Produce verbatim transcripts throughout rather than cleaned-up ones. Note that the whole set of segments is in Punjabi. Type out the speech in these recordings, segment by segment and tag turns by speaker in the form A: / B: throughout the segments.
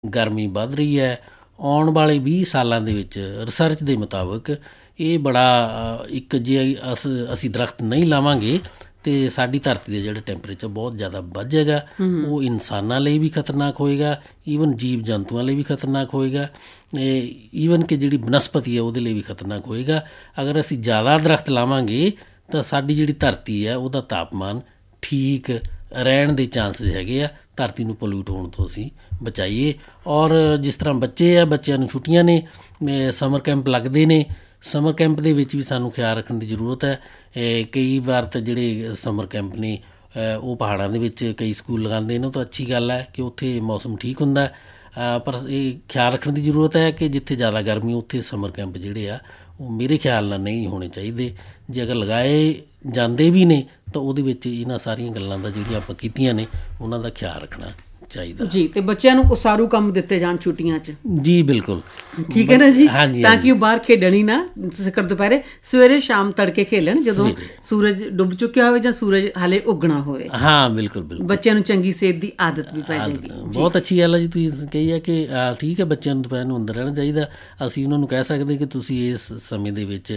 A: ਗਰਮੀ ਵੱਧ ਰਹੀ ਹੈ। ਆਉਣ ਵਾਲੇ ਵੀਹ ਸਾਲਾਂ ਦੇ ਵਿੱਚ ਰਿਸਰਚ ਦੇ ਮੁਤਾਬਕ ਇਹ ਬੜਾ ਇੱਕ ਜੇ ਅਸ ਅਸੀਂ ਦਰਖਤ ਨਹੀਂ ਲਾਵਾਂਗੇ ਅਤੇ ਸਾਡੀ ਧਰਤੀ ਦੇ ਜਿਹੜੇ ਟੈਂਪਰੇਚਰ ਬਹੁਤ ਜ਼ਿਆਦਾ ਵੱਧ ਜਾਏਗਾ। ਉਹ ਇਨਸਾਨਾਂ ਲਈ ਵੀ ਖਤਰਨਾਕ ਹੋਏਗਾ, ਈਵਨ ਜੀਵ ਜੰਤੂਆਂ ਲਈ ਵੀ ਖਤਰਨਾਕ ਹੋਏਗਾ, ਈਵਨ ਕਿ ਜਿਹੜੀ ਬਨਸਪਤੀ ਹੈ ਉਹਦੇ ਲਈ ਵੀ ਖਤਰਨਾਕ ਹੋਏਗਾ। ਅਗਰ ਅਸੀਂ ਜ਼ਿਆਦਾ ਦਰਖਤ ਲਾਵਾਂਗੇ ਤਾਂ ਸਾਡੀ ਜਿਹੜੀ ਧਰਤੀ ਹੈ ਉਹਦਾ ਤਾਪਮਾਨ ਠੀਕ ਰਹਿਣ ਦੇ ਚਾਂਸਿਸ ਹੈਗੇ ਆ। ਧਰਤੀ ਨੂੰ ਪੋਲਿਊਟ ਹੋਣ ਤੋਂ ਅਸੀਂ ਬਚਾਈਏ। ਔਰ ਜਿਸ ਤਰ੍ਹਾਂ ਬੱਚੇ ਆ, ਬੱਚਿਆਂ ਨੂੰ ਛੁੱਟੀਆਂ ਨੇ, ਸਮਰ ਕੈਂਪ ਲੱਗਦੇ ਨੇ, ਸਮਰ ਕੈਂਪ ਦੇ ਵਿੱਚ ਵੀ ਸਾਨੂੰ ਖਿਆਲ ਰੱਖਣ ਦੀ ਜ਼ਰੂਰਤ ਹੈ। ਕਈ ਵਾਰ ਤਾਂ ਜਿਹੜੇ ਸਮਰ ਕੈਂਪ ਨੇ ਉਹ ਪਹਾੜਾਂ ਦੇ ਵਿੱਚ ਕਈ ਸਕੂਲ ਲਗਾਉਂਦੇ ਨੇ, ਉਹ ਤਾਂ ਅੱਛੀ ਗੱਲ ਹੈ ਕਿ ਉੱਥੇ ਮੌਸਮ ਠੀਕ ਹੁੰਦਾ, ਪਰ ਇਹ ਖਿਆਲ ਰੱਖਣ ਦੀ ਜ਼ਰੂਰਤ ਹੈ ਕਿ ਜਿੱਥੇ ਜ਼ਿਆਦਾ ਗਰਮੀ ਉੱਥੇ ਸਮਰ ਕੈਂਪ ਜਿਹੜੇ ਆ ਉਹ ਮੇਰੇ ਖਿਆਲ ਨਾਲ ਨਹੀਂ ਹੋਣੇ ਚਾਹੀਦੇ। ਜੇ ਅਗਰ ਲਗਾਏ ਜਾਂਦੇ ਵੀ ਨੇ ਤਾਂ ਉਹਦੇ ਵਿੱਚ ਇਹਨਾਂ ਸਾਰੀਆਂ ਗੱਲਾਂ ਦਾ ਜਿਹੜੀਆਂ ਆਪਾਂ ਕੀਤੀਆਂ ਨੇ ਉਹਨਾਂ ਦਾ ਖਿਆਲ ਰੱਖਣਾ ਚਾਹੀਦਾ ਜੀ। ਅਤੇ ਬੱਚਿਆਂ ਨੂੰ ਉਸਾਰੂ ਕੰਮ ਦਿੱਤੇ ਜਾਣ ਛੁੱਟੀਆਂ 'ਚ। ਜੀ ਬਿਲਕੁਲ ਠੀਕ ਹੈ ਨਾ ਜੀ, ਤਾਂ ਕਿ ਉਹ ਬਾਹਰ ਖੇਡਣ ਹੀ ਨਾ ਸਿਖਰ ਦੁਪਹਿਰੇ, ਸਵੇਰੇ ਸ਼ਾਮ ਤੜਕੇ ਖੇਲਣ ਜਦੋਂ ਸੂਰਜ ਡੁੱਬ ਚੁੱਕਿਆ ਹੋਵੇ ਜਾਂ ਸੂਰਜ ਹਾਲੇ ਉੱਗਣਾ ਹੋਵੇ। ਹਾਂ ਬਿਲਕੁਲ ਬਿਲਕੁਲ, ਬੱਚਿਆਂ ਨੂੰ ਚੰਗੀ ਸਿਹਤ ਦੀ ਆਦਤ ਵੀ ਪੈ ਜਾਏਗੀ। ਬਹੁਤ ਅੱਛੀ ਗੱਲ ਹੈ ਜੀ ਤੁਸੀਂ ਕਹੀ ਹੈ ਕਿ ਠੀਕ ਹੈ ਬੱਚਿਆਂ ਨੂੰ ਦੁਪਹਿਰ ਨੂੰ ਅੰਦਰ ਰਹਿਣਾ ਚਾਹੀਦਾ। ਅਸੀਂ ਉਹਨਾਂ ਨੂੰ ਕਹਿ ਸਕਦੇ ਕਿ ਤੁਸੀਂ ਇਸ ਸਮੇਂ ਦੇ ਵਿੱਚ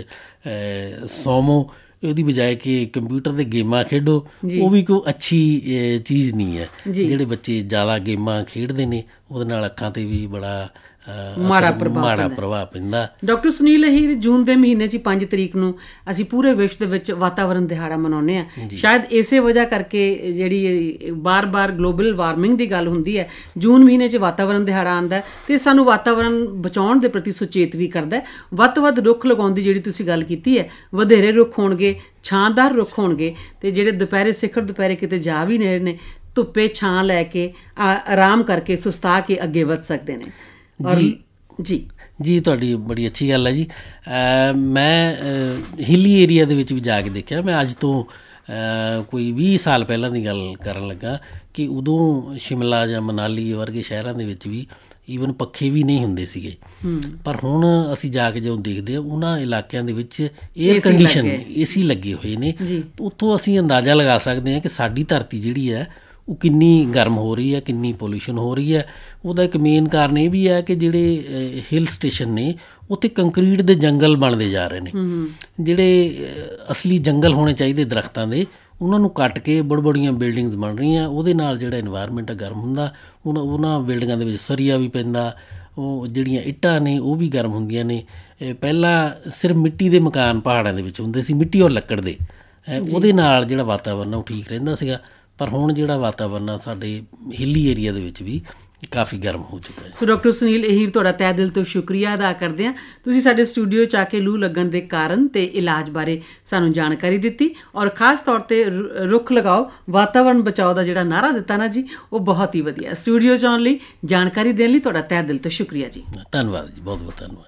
A: ਸੌਵੋ, ਉਹਦੀ ਬਜਾਏ ਕਿ ਕੰਪਿਊਟਰ 'ਤੇ ਗੇਮਾਂ ਖੇਡੋ, ਉਹ ਵੀ ਕੋਈ ਅੱਛੀ ਚੀਜ਼ ਨਹੀਂ ਹੈ। ਜਿਹੜੇ ਬੱਚੇ ਜ਼ਿਆਦਾ ਗੇਮਾਂ ਖੇਡਦੇ ਨੇ ਉਹਦੇ ਨਾਲ ਅੱਖਾਂ 'ਤੇ ਵੀ ਬੜਾ ਮਾੜਾ ਮਾੜਾ ਪ੍ਰਭਾਵ ਪੈਂਦਾ। ਡਾਕਟਰ ਸੁਨੀਲ ਅਹੀਰ, ਜੂਨ ਦੇ ਮਹੀਨੇ 'ਚ ਪੰਜ ਤਰੀਕ ਨੂੰ ਅਸੀਂ ਪੂਰੇ ਵਿਸ਼ਵ ਦੇ ਵਿੱਚ ਵਾਤਾਵਰਨ ਦਿਹਾੜਾ ਮਨਾਉਂਦੇ ਹਾਂ। ਸ਼ਾਇਦ ਇਸੇ ਵਜ੍ਹਾ ਕਰਕੇ ਜਿਹੜੀ ਬਾਰ ਬਾਰ ਗਲੋਬਲ ਵਾਰਮਿੰਗ ਦੀ ਗੱਲ ਹੁੰਦੀ ਹੈ, ਜੂਨ ਮਹੀਨੇ 'ਚ ਵਾਤਾਵਰਨ ਦਿਹਾੜਾ ਆਉਂਦਾ ਅਤੇ ਸਾਨੂੰ ਵਾਤਾਵਰਨ ਬਚਾਉਣ ਦੇ ਪ੍ਰਤੀ ਸੁਚੇਤ ਵੀ ਕਰਦਾ। ਵੱਧ ਤੋਂ ਵੱਧ ਰੁੱਖ ਲਗਾਉਣ ਦੀ ਜਿਹੜੀ ਤੁਸੀਂ ਗੱਲ ਕੀਤੀ ਹੈ, ਵਧੇਰੇ ਰੁੱਖ ਹੋਣਗੇ, ਛਾਂਦਾਰ ਰੁੱਖ ਹੋਣਗੇ, ਅਤੇ ਜਿਹੜੇ ਦੁਪਹਿਰੇ ਸਿਖਰ ਦੁਪਹਿਰੇ ਕਿਤੇ ਜਾ ਵੀ ਰਹੇ ਨੇ, ਧੁੱਪੇ ਛਾਂ ਲੈ ਕੇ ਆਰਾਮ ਕਰਕੇ ਸੁਸਤਾ ਕੇ ਅੱਗੇ ਵੱਧ ਸਕਦੇ ਨੇ। ਜੀ ਜੀ ਜੀ ਤੁਹਾਡੀ ਬੜੀ ਅੱਛੀ ਗੱਲ ਹੈ ਜੀ। ਮੈਂ ਹਿੱਲੀ ਏਰੀਆ ਦੇ ਵਿੱਚ ਵੀ ਜਾ ਕੇ ਦੇਖਿਆ। ਮੈਂ ਅੱਜ ਤੋਂ ਕੋਈ ਵੀਹ ਸਾਲ ਪਹਿਲਾਂ ਦੀ ਗੱਲ ਕਰਨ ਲੱਗਾ ਕਿ ਉਦੋਂ ਸ਼ਿਮਲਾ ਜਾਂ ਮਨਾਲੀ ਵਰਗੇ ਸ਼ਹਿਰਾਂ ਦੇ ਵਿੱਚ ਵੀ ਈਵਨ ਪੱਖੇ ਵੀ ਨਹੀਂ ਹੁੰਦੇ ਸੀਗੇ, ਪਰ ਹੁਣ ਅਸੀਂ ਜਾ ਕੇ ਜਦੋਂ ਦੇਖਦੇ ਹਾਂ ਉਹਨਾਂ ਇਲਾਕਿਆਂ ਦੇ ਵਿੱਚ ਏਅਰ ਕੰਡੀਸ਼ਨ ਏ ਸੀ ਲੱਗੇ ਹੋਏ ਨੇ। ਉੱਥੋਂ ਅਸੀਂ ਅੰਦਾਜ਼ਾ ਲਗਾ ਸਕਦੇ ਹਾਂ ਕਿ ਸਾਡੀ ਧਰਤੀ ਜਿਹੜੀ ਹੈ ਉਹ ਕਿੰਨੀ ਗਰਮ ਹੋ ਰਹੀ ਹੈ, ਕਿੰਨੀ ਪੋਲਿਊਸ਼ਨ ਹੋ ਰਹੀ ਹੈ। ਉਹਦਾ ਇੱਕ ਮੇਨ ਕਾਰਨ ਇਹ ਵੀ ਹੈ ਕਿ ਜਿਹੜੇ ਹਿਲ ਸਟੇਸ਼ਨ ਨੇ ਉੱਥੇ ਕੰਕਰੀਟ ਦੇ ਜੰਗਲ ਬਣਦੇ ਜਾ ਰਹੇ ਨੇ। ਜਿਹੜੇ ਅਸਲੀ ਜੰਗਲ ਹੋਣੇ ਚਾਹੀਦੇ ਦਰਖਤਾਂ ਦੇ, ਉਹਨਾਂ ਨੂੰ ਕੱਟ ਕੇ ਬੜ ਬੜੀਆਂ ਬਿਲਡਿੰਗਸ ਬਣ ਰਹੀਆਂ। ਉਹਦੇ ਨਾਲ ਜਿਹੜਾ ਇਨਵਾਇਰਮੈਂਟ ਹੈ ਗਰਮ ਹੁੰਦਾ। ਉਹਨਾਂ ਉਹਨਾਂ ਬਿਲਡਿੰਗਾਂ ਦੇ ਵਿੱਚ ਸਰੀਆ ਵੀ ਪੈਂਦਾ, ਉਹ ਜਿਹੜੀਆਂ ਇੱਟਾਂ ਨੇ ਉਹ ਵੀ ਗਰਮ ਹੁੰਦੀਆਂ ਨੇ। ਪਹਿਲਾਂ ਸਿਰਫ ਮਿੱਟੀ ਦੇ ਮਕਾਨ ਪਹਾੜਾਂ ਦੇ ਵਿੱਚ ਹੁੰਦੇ ਸੀ, ਮਿੱਟੀ ਔਰ ਲੱਕੜ ਦੇ, ਉਹਦੇ ਨਾਲ ਜਿਹੜਾ ਵਾਤਾਵਰਨ ਉਹ ਠੀਕ ਰਹਿੰਦਾ ਸੀਗਾ। ਪਰ ਹੁਣ ਜਿਹੜਾ ਵਾਤਾਵਰਨ ਆ ਸਾਡੇ ਹਿੱਲੀ ਏਰੀਆ ਦੇ ਵਿੱਚ ਵੀ ਕਾਫੀ ਗਰਮ ਹੋ ਚੁੱਕਾ ਹੈ। ਸੋ ਡਾਕਟਰ ਸੁਨੀਲ ਅਹੀਰ, ਤੁਹਾਡਾ ਤਹਿ ਦਿਲ ਤੋਂ ਸ਼ੁਕਰੀਆ ਅਦਾ ਕਰਦੇ ਹਾਂ। ਤੁਸੀਂ ਸਾਡੇ ਸਟੂਡੀਓ 'ਚ ਆ ਕੇ ਲੂ ਲੱਗਣ ਦੇ ਕਾਰਨ ਅਤੇ ਇਲਾਜ ਬਾਰੇ ਸਾਨੂੰ ਜਾਣਕਾਰੀ ਦਿੱਤੀ, ਔਰ ਖ਼ਾਸ ਤੌਰ 'ਤੇ ਰੁੱਖ ਲਗਾਓ, ਵਾਤਾਵਰਨ ਬਚਾਓ ਦਾ ਜਿਹੜਾ ਨਾਅਰਾ ਦਿੱਤਾ ਨਾ ਜੀ, ਉਹ ਬਹੁਤ ਹੀ ਵਧੀਆ। ਸਟੂਡੀਓ 'ਚ ਆਉਣ ਲਈ, ਜਾਣਕਾਰੀ ਦੇਣ ਲਈ ਤੁਹਾਡਾ ਤਹਿ ਦਿਲ ਤੋਂ ਸ਼ੁਕਰੀਆ ਜੀ। ਧੰਨਵਾਦ ਜੀ, ਬਹੁਤ ਬਹੁਤ ਧੰਨਵਾਦ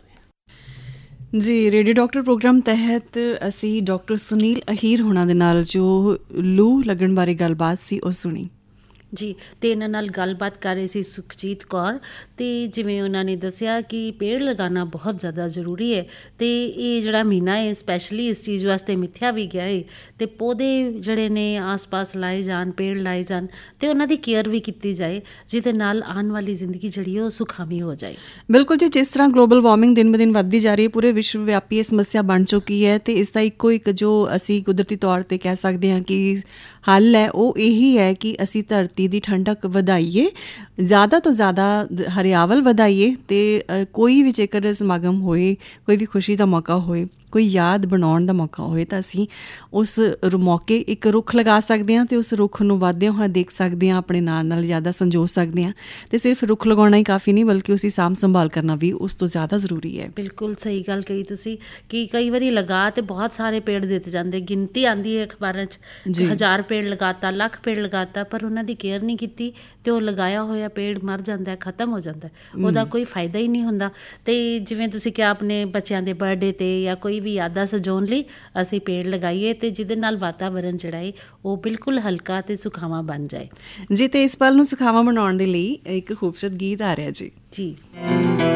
A: ਜੀ। ਰੇਡੀਓ ਡਾਕਟਰ ਪ੍ਰੋਗਰਾਮ ਤਹਿਤ ਅਸੀਂ ਡਾਕਟਰ ਸੁਨੀਲ ਅਹੀਰ ਹੋਣਾ ਦੇ ਨਾਲ ਜੋ ਲੂ ਲੱਗਣ ਬਾਰੇ ਗੱਲਬਾਤ ਸੀ ਉਹ ਸੁਣੀ
B: ਜੀ। ਅਤੇ ਇਹਨਾਂ ਨਾਲ ਗੱਲਬਾਤ ਕਰ ਰਹੇ ਸੀ ਸੁਖਜੀਤ ਕੌਰ। ਅਤੇ ਜਿਵੇਂ ਉਹਨਾਂ ਨੇ ਦੱਸਿਆ ਕਿ ਪੇੜ ਲਗਾਉਣਾ ਬਹੁਤ ਜ਼ਿਆਦਾ ਜ਼ਰੂਰੀ ਹੈ, ਅਤੇ ਇਹ ਜਿਹੜਾ ਮਹੀਨਾ ਹੈ ਸਪੈਸ਼ਲੀ ਇਸ ਚੀਜ਼ ਵਾਸਤੇ ਮਿੱਥਿਆ ਵੀ ਗਿਆ ਹੈ। ਅਤੇ ਪੌਦੇ ਜਿਹੜੇ ਨੇ ਆਸ ਪਾਸ ਲਾਏ ਜਾਣ, ਪੇੜ ਲਾਏ ਜਾਣ, ਅਤੇ ਉਹਨਾਂ ਦੀ ਕੇਅਰ ਵੀ ਕੀਤੀ ਜਾਏ, ਜਿਹਦੇ ਨਾਲ ਆਉਣ ਵਾਲੀ ਜ਼ਿੰਦਗੀ ਜਿਹੜੀ ਉਹ ਸੁਖਾਵੀਂ ਹੋ ਜਾਏ।
C: ਬਿਲਕੁਲ ਜੀ, ਜਿਸ ਤਰ੍ਹਾਂ ਗਲੋਬਲ ਵਾਰਮਿੰਗ ਦਿਨ ਬ ਦਿਨ ਵੱਧਦੀ ਜਾ ਰਹੀ ਹੈ, ਪੂਰੇ ਵਿਸ਼ਵ ਵਿਆਪੀ ਇਹ ਸਮੱਸਿਆ ਬਣ ਚੁੱਕੀ ਹੈ, ਅਤੇ ਇਸ ਦਾ ਇੱਕੋ ਇੱਕ ਜੋ ਅਸੀਂ ਕੁਦਰਤੀ ਤੌਰ 'ਤੇ ਕਹਿ ਸਕਦੇ ਹਾਂ ਕਿ ਹੱਲ ਹੈ ਉਹ ਇਹੀ ਹੈ ਕਿ ਅਸੀਂ ਧਰਤੀ ਦੀ ਠੰਡਕ ਵਧਾਈਏ, ਜ਼ਿਆਦਾ ਤੋਂ ਜ਼ਿਆਦਾ ਹਰਿਆਵਲ ਵਧਾਈਏ, ਅਤੇ ਕੋਈ ਵੀ ਜੇਕਰ ਸਮਾਗਮ ਹੋਏ, ਕੋਈ ਵੀ ਖੁਸ਼ੀ ਦਾ ਮੌਕਾ ਹੋਏ, ਕੋਈ ਯਾਦ ਬਣਾਉਣ ਦਾ ਮੌਕਾ ਹੋਏ, ਤਾਂ ਅਸੀਂ ਉਸ ਮੌਕੇ ਇੱਕ ਰੁੱਖ ਲਗਾ ਸਕਦੇ ਹਾਂ ਅਤੇ ਉਸ ਰੁੱਖ ਨੂੰ ਵੱਧਦਿਆਂ ਹੋਇਆ ਦੇਖ ਸਕਦੇ ਹਾਂ, ਆਪਣੇ ਨਾਲ ਨਾਲ ਜ਼ਿਆਦਾ ਸੰਜੋ ਸਕਦੇ ਹਾਂ। ਅਤੇ ਸਿਰਫ ਰੁੱਖ ਲਗਾਉਣਾ ਹੀ ਕਾਫੀ ਨਹੀਂ, ਬਲਕਿ ਉਸਦੀ ਸਾਂਭ ਸੰਭਾਲ ਕਰਨਾ ਵੀ ਉਸ ਤੋਂ ਜ਼ਿਆਦਾ ਜ਼ਰੂਰੀ ਹੈ।
B: ਬਿਲਕੁਲ ਸਹੀ ਗੱਲ ਕਹੀ ਤੁਸੀਂ ਕਿ ਕਈ ਵਾਰੀ ਲਗਾ ਤੇ ਬਹੁਤ ਸਾਰੇ ਪੇੜ ਦਿੱਤੇ ਜਾਂਦੇ, ਗਿਣਤੀ ਆਉਂਦੀ ਹੈ ਅਖਬਾਰਾਂ 'ਚ, ਹਜ਼ਾਰ ਪੇੜ ਲਗਾਤਾ, ਲੱਖ ਪੇੜ ਲਗਾਤਾ, ਪਰ ਉਹਨਾਂ ਦੀ ਕੇਅਰ ਨਹੀਂ ਕੀਤੀ ਅਤੇ ਉਹ ਲਗਾਇਆ ਹੋਇਆ ਪੇੜ ਮਰ ਜਾਂਦਾ, ਖਤਮ ਹੋ ਜਾਂਦਾ, ਉਹਦਾ ਕੋਈ ਫਾਇਦਾ ਹੀ ਨਹੀਂ ਹੁੰਦਾ। ਅਤੇ ਜਿਵੇਂ ਤੁਸੀਂ ਕਿਹਾ ਆਪਣੇ ਬੱਚਿਆਂ ਦੇ ਬਰਥਡੇ 'ਤੇ ਜਾਂ ਕੋਈ ਵੀ ਯਾਦਾਂ ਸਜਾਉਣ ਲਈ ਅਸੀਂ ਪੇੜ ਲਗਾਈਏ, ਅਤੇ ਜਿਹਦੇ ਨਾਲ ਵਾਤਾਵਰਨ ਜਿਹੜਾ ਹੈ ਉਹ ਬਿਲਕੁਲ ਹਲਕਾ ਅਤੇ ਸੁਖਾਵਾਂ ਬਣ ਜਾਏ
C: ਜੀ। ਅਤੇ ਇਸ ਪਲ ਨੂੰ ਸੁਖਾਵਾਂ ਬਣਾਉਣ ਦੇ ਲਈ ਇੱਕ ਖੂਬਸੂਰਤ ਗੀਤ ਆ ਰਿਹਾ ਜੀ ਜੀ